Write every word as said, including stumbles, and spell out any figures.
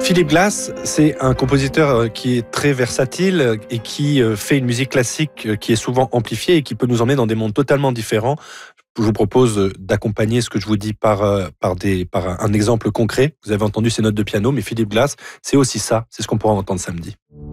Philippe Glass, c'est un compositeur qui est très versatile et qui fait une musique classique qui est souvent amplifiée et qui peut nous emmener dans des mondes totalement différents. Je vous propose d'accompagner ce que je vous dis par, par, des, par un exemple concret. Vous avez entendu ces notes de piano, mais Philippe Glass, c'est aussi ça. C'est ce qu'on pourra entendre samedi.